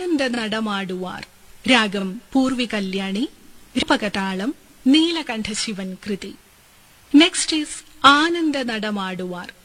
Ananda നടമാടുവാർ. Ragam Purvi Kalyani, രൂപകതാളം Neelakanta Shivan Krithi. Next is Ananda നടമാടുവാർ.